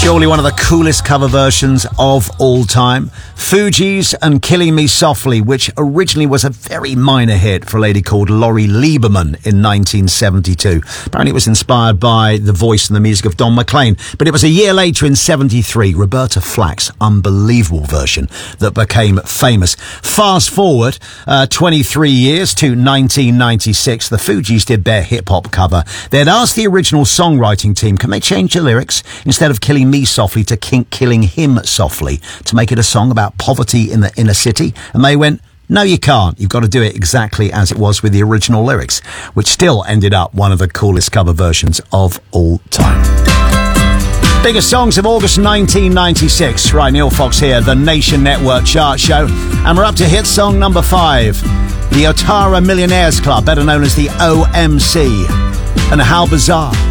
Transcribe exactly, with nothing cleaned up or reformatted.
Surely one of the coolest cover versions of all time. Fugees and Killing Me Softly, which originally was a very minor hit for a lady called Laurie Lieberman in nineteen seventy-two. Apparently it was inspired by the voice and the music of Don McLean. But it was a year later in seventy-three, Roberta Flack's unbelievable version that became famous. Fast forward uh, twenty-three years to nineteen ninety-six, the Fugees did their hip-hop cover. They'd asked the original songwriting team, can they change the lyrics? Instead of Killing Me Softly to kink Killing Him Softly, to make it a song about poverty in the inner city. And they went, no, you can't. You've got to do it exactly as it was with the original lyrics, which still ended up one of the coolest cover versions of all time. Biggest songs of August nineteen ninety-six. Right, Neil Fox here, the Nation Network Chart Show. And we're up to hit song number five. The Otara Millionaires Club, better known as the O M C. And How Bizarre.